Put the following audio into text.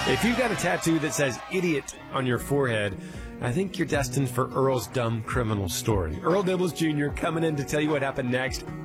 If you've got a tattoo that says idiot on your forehead, I think you're destined for Earl's dumb criminal story. Earl Dibbles Jr. coming in to tell you what happened next.